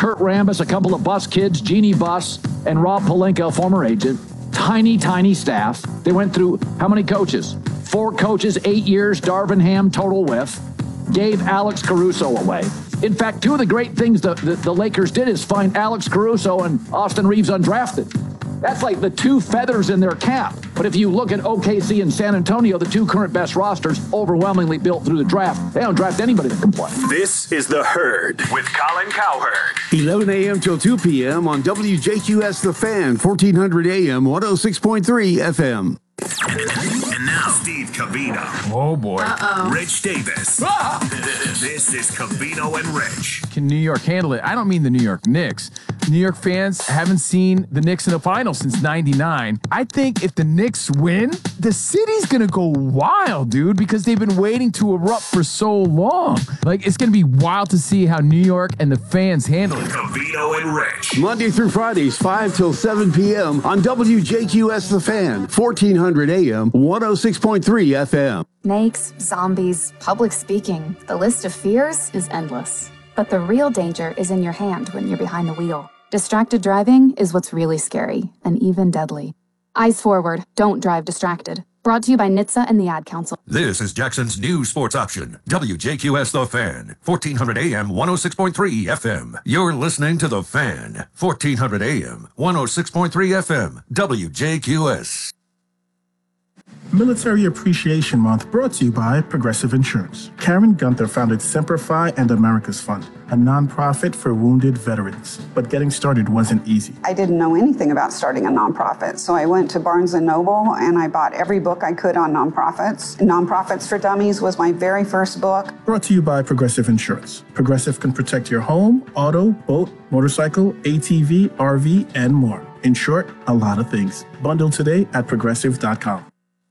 Kurt Rambis, a couple of Bus kids, Jeannie Buss, and Rob Pelinka, former agent. Tiny staff. They went through how many coaches? 4 coaches, 8 years, Darvin Ham total with. Gave Alex Caruso away. In fact, 2 of the great things the Lakers did is find Alex Caruso and Austin Reeves undrafted. That's like the 2 feathers in their cap. But if you look at OKC and San Antonio, the 2 current best rosters, overwhelmingly built through the draft, they don't draft anybody that can play. This is The Herd with Colin Cowherd. 11 a.m. till 2 p.m. on WJQS The Fan, 1400 a.m., 106.3 FM. And now, Steve Covino. Oh, boy. Rich Davis. This is Covino and Rich. Can New York handle it? I don't mean the New York Knicks. New York fans haven't seen the Knicks in the finals since 99. I think if the Knicks win, the city's going to go wild, dude, because they've been waiting to erupt for so long. Like, it's going to be wild to see how New York and the fans handle it. Covino and Rich. Monday through Fridays, 5 till 7 p.m. on WJQS The Fan, 1400 a.m., 106.3 FM. Snakes, zombies, public speaking. The list of fears is endless. But the real danger is in your hand when you're behind the wheel. Distracted driving is what's really scary and even deadly. Eyes forward, don't drive distracted. Brought to you by NHTSA and the Ad Council. This is Jackson's new sports option, WJQS The Fan, 1400 AM, 106.3 FM. You're listening to The Fan, 1400 AM, 106.3 FM, WJQS. Military Appreciation Month brought to you by Progressive Insurance. Karen Gunther founded Semper Fi and America's Fund, a nonprofit for wounded veterans. But getting started wasn't easy. I didn't know anything about starting a nonprofit, so I went to Barnes & Noble and I bought every book I could on nonprofits. Nonprofits for Dummies was my very first book. Brought to you by Progressive Insurance. Progressive can protect your home, auto, boat, motorcycle, ATV, RV, and more. In short, a lot of things. Bundle today at progressive.com.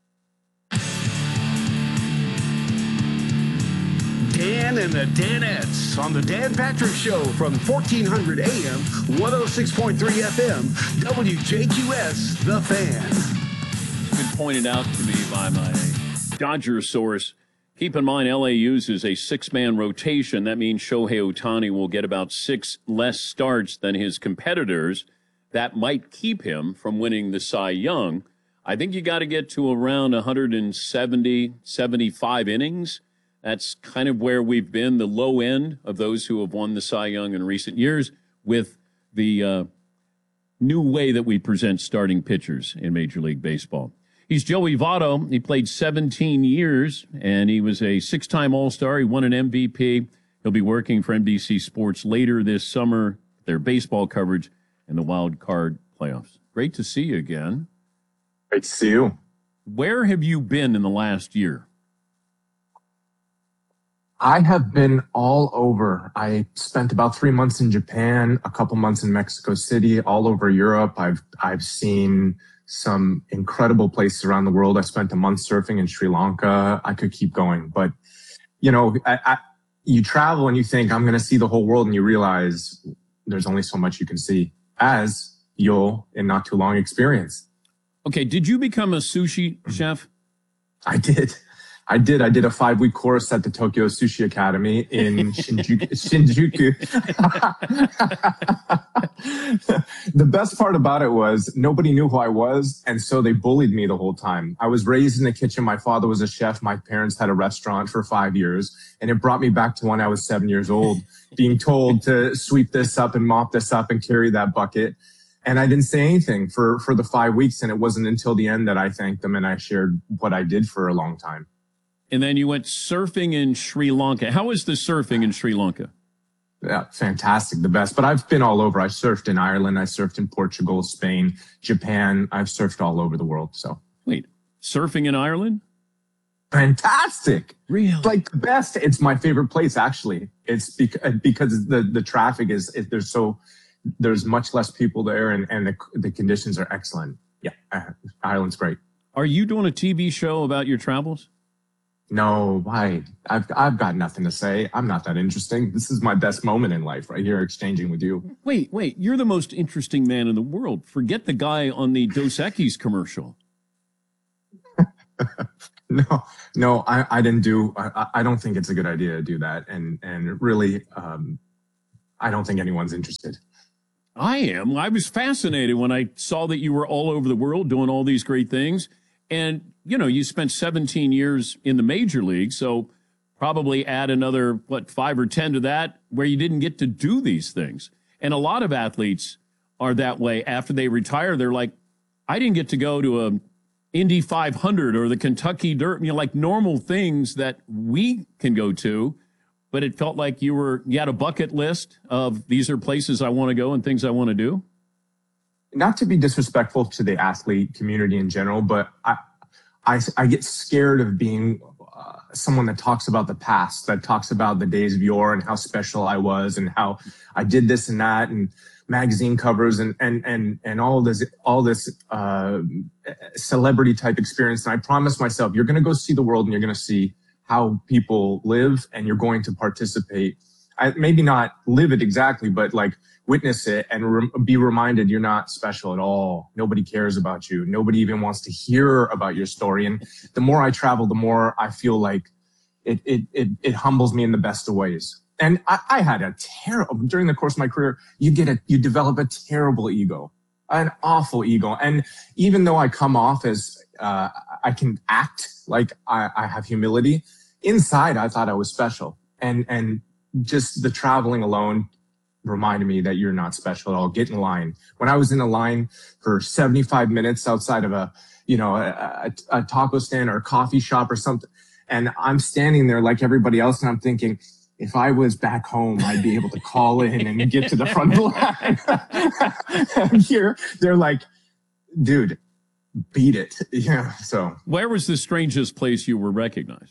Dan and the Danettes on the Dan Patrick Show from 1400 AM, 106.3 FM, WJQS The Fan. It's been pointed out to me by my Dodger source. Keep in mind, LA uses a 6-man rotation. That means Shohei Ohtani will get about 6 less starts than his competitors. That might keep him from winning the Cy Young. I think you got to get to around 170, 75 innings. That's kind of where we've been, the low end of those who have won the Cy Young in recent years with the new way that we present starting pitchers in Major League Baseball. He's Joey Votto. He played 17 years, and he was a 6-time All-Star. He won an MVP. He'll be working for NBC Sports later this summer, their baseball coverage and the wild card playoffs. Great to see you again. Great to see you. Where have you been in the last year? I have been all over. I spent about 3 months in Japan, a couple months in Mexico City, all over Europe. I've seen some incredible places around the world. I spent a month surfing in Sri Lanka. I could keep going, but you know, you travel and you think I'm going to see the whole world, and you realize there's only so much you can see, as you'll in not too long experience. Okay, did you become a sushi chef? I did. I did a 5-week course at the Tokyo Sushi Academy in Shinjuku. The best part about it was nobody knew who I was, and so they bullied me the whole time. I was raised in the kitchen. My father was a chef. My parents had a restaurant for 5 years, and it brought me back to when I was 7 years old, being told to sweep this up and mop this up and carry that bucket. And I didn't say anything for the 5 weeks, and it wasn't until the end that I thanked them and I shared what I did for a long time. And then you went surfing in Sri Lanka. How is the surfing in Sri Lanka? Yeah, fantastic, the best. But I've been all over. I surfed in Ireland. I surfed in Portugal, Spain, Japan. I've surfed all over the world. So wait, surfing in Ireland? Fantastic. Really? Like the best. It's my favorite place, actually. It's because the traffic there's much less people there, and the conditions are excellent. Yeah, Ireland's great. Are you doing a TV show about your travels? No, why? I've got nothing to say. I'm not that interesting. This is my best moment in life, right here, exchanging with you. Wait, you're the most interesting man in the world. Forget the guy on the Dos Equis commercial. No, I didn't do. I don't think it's a good idea to do that. And really, I don't think anyone's interested. I am. I was fascinated when I saw that you were all over the world doing all these great things. And, you spent 17 years in the major league, so probably add another, 5 or 10 to that, where you didn't get to do these things. And a lot of athletes are that way. After they retire, they're like, I didn't get to go to a Indy 500 or the Kentucky Dirt, like normal things that we can go to. But it felt like you had a bucket list of these are places I want to go and things I want to do. Not to be disrespectful to the athlete community in general, but I get scared of being someone that talks about the past, that talks about the days of yore and how special I was and how I did this and that and magazine covers and all this celebrity type experience. And I promised myself, you're going to go see the world and you're going to see how people live and you're going to participate. Maybe not live it exactly, but witness it and be reminded you're not special at all. Nobody cares about you. Nobody even wants to hear about your story. And the more I travel, the more I feel like it humbles me in the best of ways. And I had during the course of my career, you develop a terrible ego, an awful ego. And even though I come off as, I can act like I have humility, inside I thought I was special. And just the traveling alone reminded me that you're not special at all. Get in line. When I was in a line for 75 minutes outside of a taco stand or a coffee shop or something, and I'm standing there like everybody else, and I'm thinking, if I was back home, I'd be able to call in and get to the front of the line. And here, they're like, dude, beat it. Yeah. So where was the strangest place you were recognized?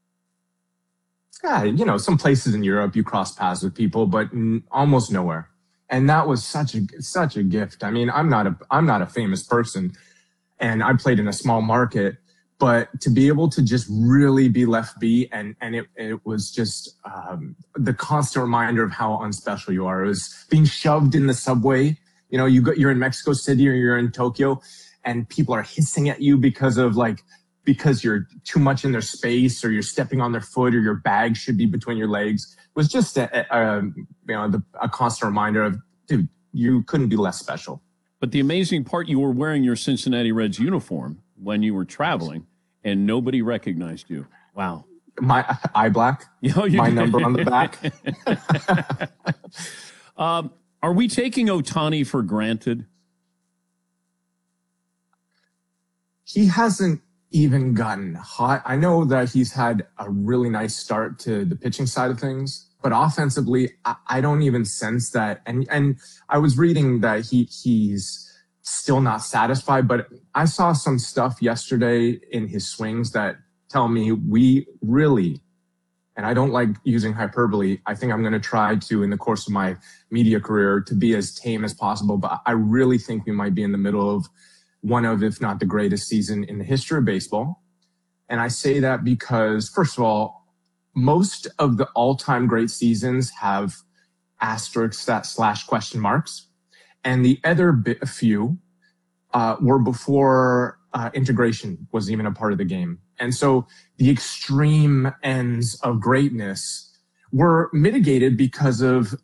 Some places in Europe you cross paths with people, but almost nowhere. And that was such a gift. I mean, I'm not a famous person, and I played in a small market, but to be able to just really be left be, and it was just the constant reminder of how unspecial you are. It was being shoved in the subway. You're in Mexico City or you're in Tokyo, and people are hissing at you because you're too much in their space, or you're stepping on their foot, or your bag should be between your legs. It was just a constant reminder of, dude, you couldn't be less special. But the amazing part, you were wearing your Cincinnati Reds uniform when you were traveling, and nobody recognized you. Wow. My eye black, my number on the back. Are we taking Ohtani for granted? He hasn't even gotten hot. I know that he's had a really nice start to the pitching side of things, but offensively, I don't even sense that. And I was reading that he's still not satisfied, but I saw some stuff yesterday in his swings that tell me we really, and I don't like using hyperbole, I think I'm going to try to, in the course of my media career, to be as tame as possible, but I really think we might be in the middle of one of, if not the greatest season in the history of baseball. And I say that because, first of all, most of the all-time great seasons have asterisks / question marks. And the other few were before integration was even a part of the game. And so the extreme ends of greatness were mitigated because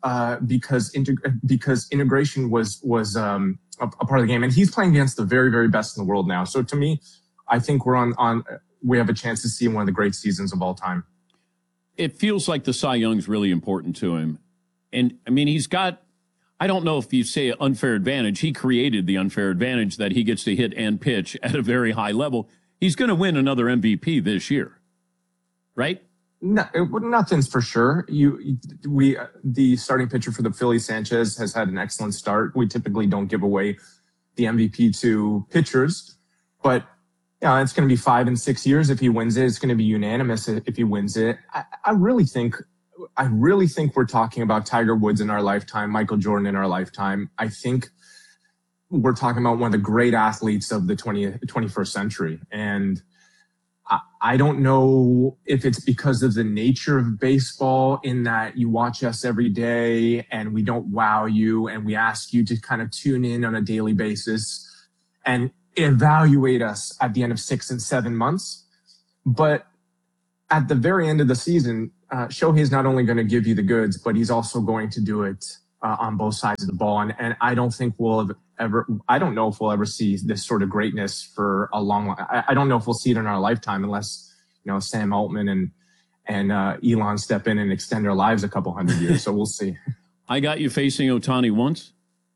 integration was a part of the game. And he's playing against the very, very best in the world now. So to me, I think we have a chance to see one of the great seasons of all time. It feels like the Cy Young's really important to him. And I mean, he's got, I don't know if you say unfair advantage. He created the unfair advantage that he gets to hit and pitch at a very high level. He's going to win another MVP this year, right? No, nothing's for sure. The starting pitcher for the Phillies, Sanchez, has had an excellent start. We typically don't give away the MVP to pitchers, but it's going to be 5 and 6 years if he wins it. It's going to be unanimous if he wins it. I really think we're talking about Tiger Woods in our lifetime, Michael Jordan in our lifetime. I think we're talking about one of the great athletes of the 21st century. And I don't know if it's because of the nature of baseball, in that you watch us every day and we don't wow you, and we ask you to kind of tune in on a daily basis and evaluate us at the end of 6 and 7 months. But at the very end of the season, Shohei's not only going to give you the goods, but he's also going to do it on both sides of the ball. And I don't think I don't know if we'll ever see this sort of greatness for a long, I don't know if we'll see it in our lifetime unless, Sam Altman and Elon step in and extend our lives a couple hundred years. So we'll see. I got you facing Ohtani once.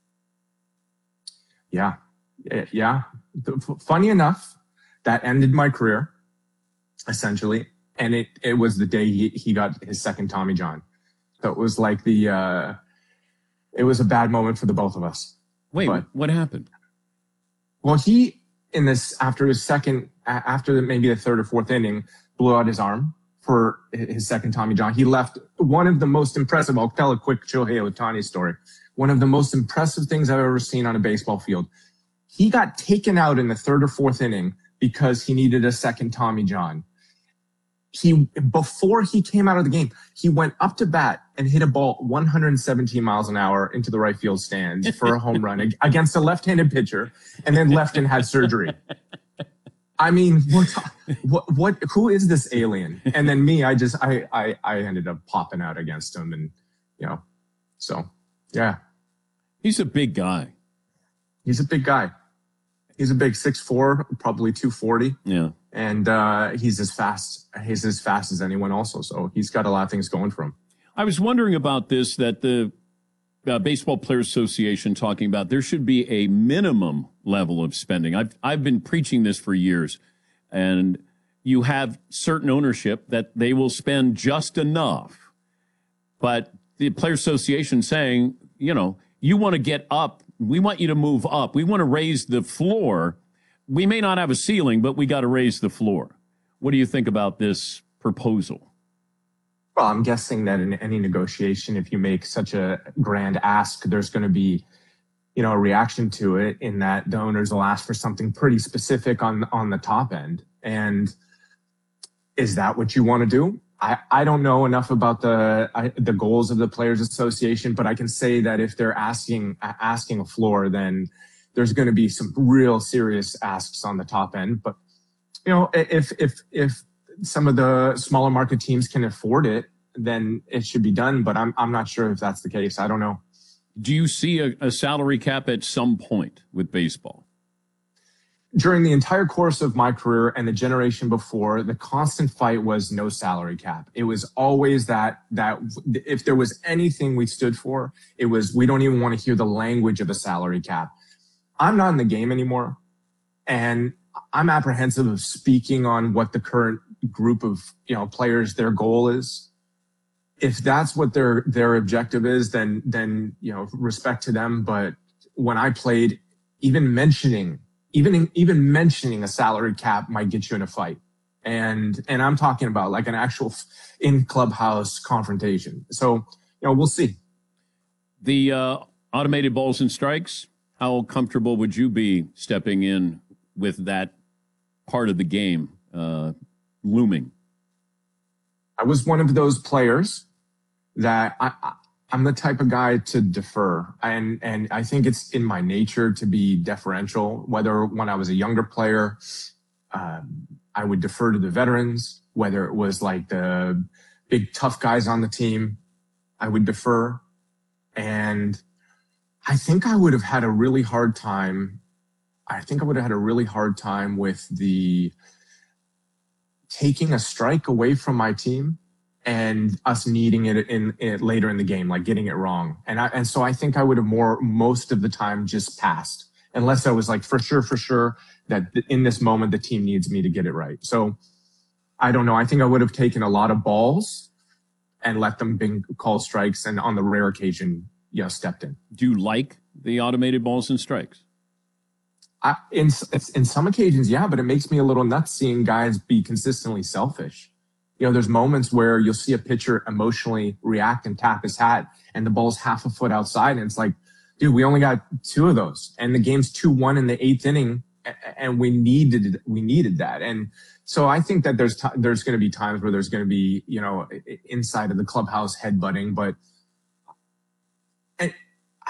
Yeah. Funny enough, that ended my career, essentially. And it was the day he got his second Tommy John. So it was like it was a bad moment for the both of us. Wait, what happened? Well, after maybe the third or fourth inning, blew out his arm for his second Tommy John. He left one of the most impressive, I'll tell a quick Shohei Ohtani story. One of the most impressive things I've ever seen on a baseball field. He got taken out in the third or fourth inning because he needed a second Tommy John. Before he came out of the game, he went up to bat and hit a ball 117 miles an hour into the right field stands for a home run against a left-handed pitcher, and then left and had surgery. I mean, who is this alien? And then me, I ended up popping out against him, and so yeah. He's a big guy. He's a big guy. He's a big 6'4", probably 240. Yeah. And he's as fast as anyone also. So he's got a lot of things going for him. I was wondering about this, that the Baseball Players Association talking about there should be a minimum level of spending. I've been preaching this for years, and you have certain ownership that they will spend just enough. But the Players Association saying, you want to get up. We want you to move up. We want to raise the floor. We may not have a ceiling, but we got to raise the floor. What do you think about this proposal? Well, I'm guessing that in any negotiation, if you make such a grand ask, there's going to be, a reaction to it, in that the owners will ask for something pretty specific on the top end. And is that what you want to do? I don't know enough about the goals of the Players Association, but I can say that if they're asking a floor, then there's going to be some real serious asks on the top end. But if some of the smaller market teams can afford it, then it should be done. But I'm not sure if that's the case. I don't know. Do you see a salary cap at some point with baseball? During the entire course of my career and the generation before, the constant fight was no salary cap. It was always that if there was anything we stood for, it was, we don't even want to hear the language of a salary cap. I'm not in the game anymore, and I'm apprehensive of speaking on what the current group of players, their goal is. If that's what their objective is, then respect to them. But when I played, even mentioning a salary cap might get you in a fight, and I'm talking about like an actual in clubhouse confrontation. So we'll see. The automated balls and strikes. How comfortable would you be stepping in with that part of the game looming? I was one of those players that I'm the type of guy to defer. And I think it's in my nature to be deferential, whether when I was a younger player, I would defer to the veterans, whether it was like the big tough guys on the team, I would defer. And I think I would have had a really hard time. With the taking a strike away from my team and us needing it later in the game, like getting it wrong. And so I think I would have most of the time just passed, unless I was like, for sure that in this moment, the team needs me to get it right. So I don't know. I think I would have taken a lot of balls and let them call strikes, and on the rare occasion, stepped in. Do you like the automated balls and strikes? In some occasions, yeah, but it makes me a little nuts seeing guys be consistently selfish. There's moments where you'll see a pitcher emotionally react and tap his hat, and the ball's half a foot outside, and it's like, dude, we only got 2 of those, and the game's 2-1 in the 8th inning, and we needed that. And so I think that there's going to be times where there's going to be inside of the clubhouse headbutting, but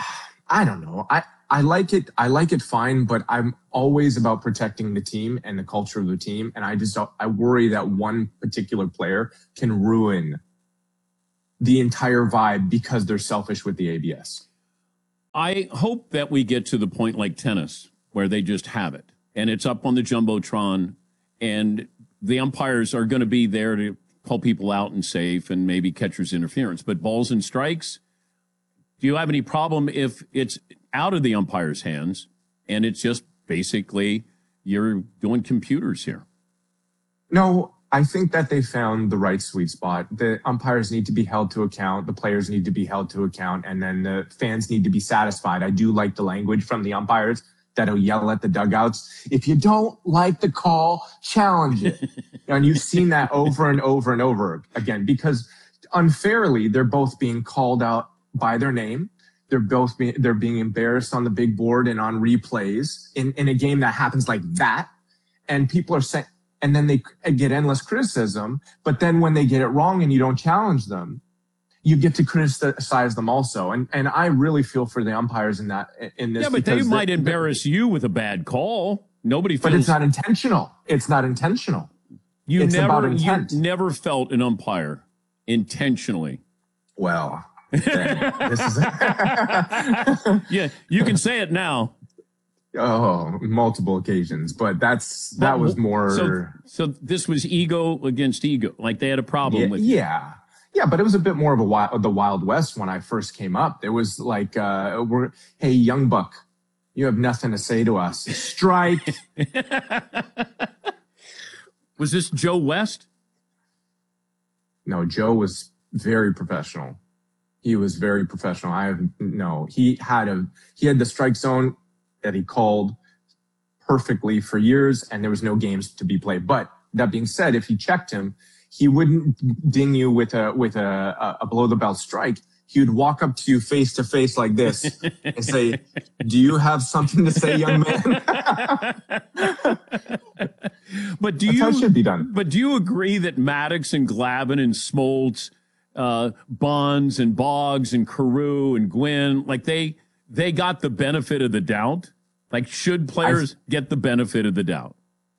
I don't know. I like it. I like it fine, but I'm always about protecting the team and the culture of the team. And I worry that one particular player can ruin the entire vibe because they're selfish with the ABS. I hope that we get to the point like tennis where they just have it and it's up on the Jumbotron and the umpires are going to be there to call people out and safe and maybe catcher's interference. But balls and strikes, do you have any problem if it's out of the umpire's hands and it's just basically you're doing computers here? No, I think that they found the right sweet spot. The umpires need to be held to account. The players need to be held to account. And then the fans need to be satisfied. I do like the language from the umpires that'll yell at the dugouts. If you don't like the call, challenge it. And you've seen that over and over and over again, because unfairly, they're both being called out by their name. They're being embarrassed on the big board and on replays in a game that happens like that. And people are saying, and then they get endless criticism. But then when they get it wrong and you don't challenge them, you get to criticize them also. And I really feel for the umpires in this. Yeah, but they might embarrass you with a bad call. Nobody feels. But it's not intentional. It's not intentional. You never felt an umpire intentionally. Well, this is yeah, you can say it now. Oh, multiple occasions, but that was more. So this was ego against ego. Like they had a problem with. Yeah, but it was a bit more of the Wild West when I first came up. It was like, hey, young buck, you have nothing to say to us. Strike. Was this Joe West? No, Joe was very professional. He was very professional. He had the strike zone that he called perfectly for years, and there was no games to be played. But that being said, if he checked him, he wouldn't ding you with a below the belt strike. He would walk up to you face to face like this and say, "Do you have something to say, young man?" But That's how it should be done. But do you agree that Maddox and Glavine and Smoltz, Bonds and Boggs and Carew and Gwynn, like they got the benefit of the doubt? Like, should players get the benefit of the doubt?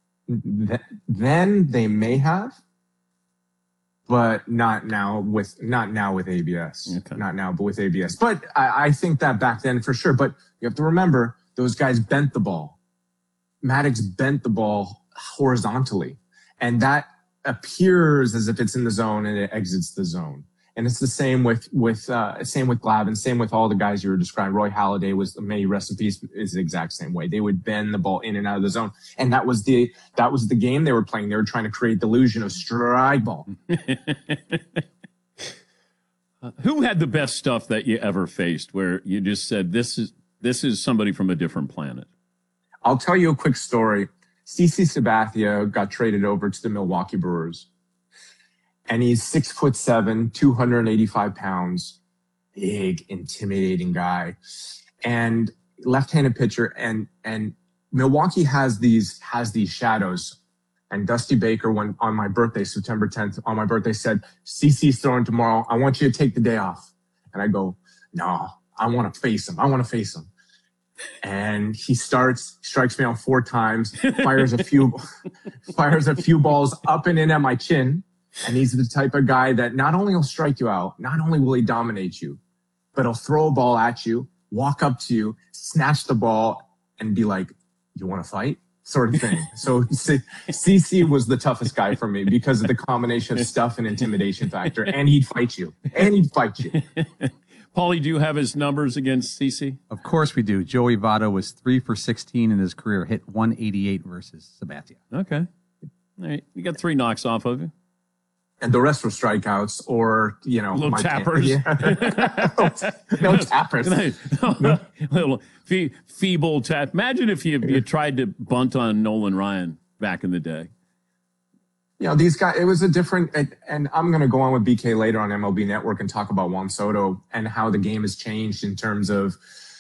Then they may have, but not now with ABS. Okay. Not now, but with ABS. But I think that back then for sure. But you have to remember, those guys bent the ball. Maddox bent the ball horizontally, and that appears as if it's in the zone and it exits the zone. And it's the same with Glavine, same with all the guys you were describing. Roy Halladay may rest in peace, is the exact same way. They would bend the ball in and out of the zone. And that was the game they were playing. They were trying to create the illusion of strike ball. Who had the best stuff that you ever faced where you just said, this is somebody from a different planet? I'll tell you a quick story. CC Sabathia got traded over to the Milwaukee Brewers. And he's 6'7", 285 pounds, big, intimidating guy, and left-handed pitcher. And Milwaukee has these shadows. And Dusty Baker, when on my birthday, September 10th, on my birthday, said, "CC's throwing tomorrow. I want you to take the day off." And I go, "No, I want to face him. And he strikes me out 4 times, fires a few balls up and in at my chin. And he's the type of guy that not only will strike you out, not only will he dominate you, but he'll throw a ball at you, walk up to you, snatch the ball, and be like, "You want to fight?" sort of thing. So CC was the toughest guy for me because of the combination of stuff and intimidation factor. And he'd fight you. Paulie, do you have his numbers against CC? Of course we do. Joey Votto was 3 for 16 in his career, hit 188 versus Sabathia. Okay. All right. You got 3 knocks off of you. And the rest were strikeouts or, little tappers. No tappers. Little feeble tap. Imagine if you tried to bunt on Nolan Ryan back in the day. These guys, it was a different, and I'm going to go on with BK later on MLB Network and talk about Juan Soto and how the game has changed in terms of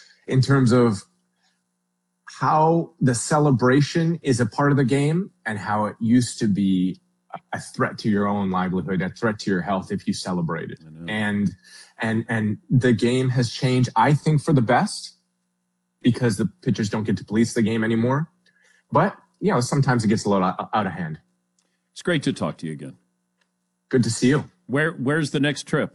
how the celebration is a part of the game and how it used to be a threat to your own livelihood, a threat to your health if you celebrated. And the game has changed, I think, for the best. because the pitchers don't get to police the game anymore. But, sometimes it gets a little out of hand. It's great to talk to you again. Good to see you. Where's the next trip?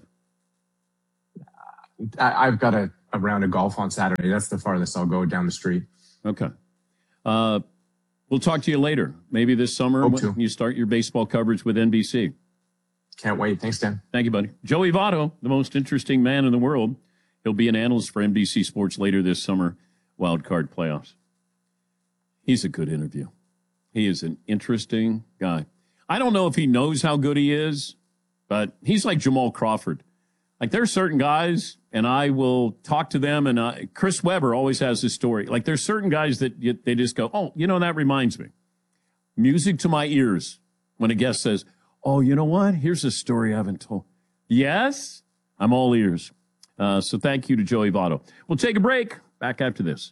I've got a round of golf on Saturday. That's the farthest I'll go down the street. Okay. We'll talk to you later. Maybe this summer when you start your baseball coverage with NBC. Can't wait. Thanks, Dan. Thank you, buddy. Joey Votto, the most interesting man in the world. He'll be an analyst for NBC Sports later this summer, Wild Card playoffs. He's a good interview. He is an interesting guy. I don't know if he knows how good he is, but he's like Jamal Crawford. Like, there are certain guys, and I will talk to them, and Chris Webber always has this story. Like, there's certain guys that they just go, oh, that reminds me. Music to my ears when a guest says, oh, you know what? Here's a story I haven't told. Yes, I'm all ears. So thank you to Joey Votto. We'll take a break. Back after this.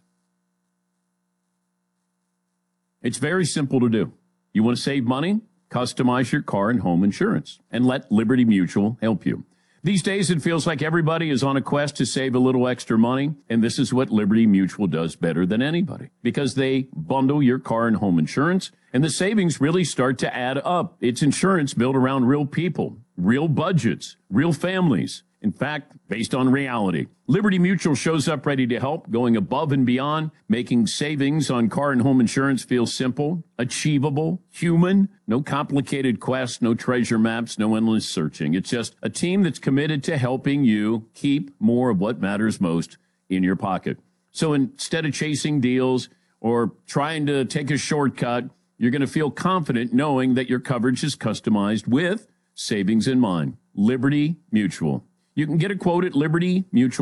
It's very simple to do. You want to save money? Customize your car and home insurance and let Liberty Mutual help you. These days, it feels like everybody is on a quest to save a little extra money, and this is what Liberty Mutual does better than anybody, because they bundle your car and home insurance, and the savings really start to add up. It's insurance built around real people, real budgets, real families. In fact, based on reality. Liberty Mutual shows up ready to help, going above and beyond, making savings on car and home insurance feel simple, achievable, human, no complicated quests, no treasure maps, no endless searching. It's just a team that's committed to helping you keep more of what matters most in your pocket. So instead of chasing deals or trying to take a shortcut, you're going to feel confident knowing that your coverage is customized with savings in mind. Liberty Mutual. You can get a quote at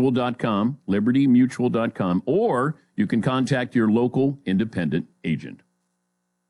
libertymutual.com, libertymutual.com, or you can contact your local independent agent.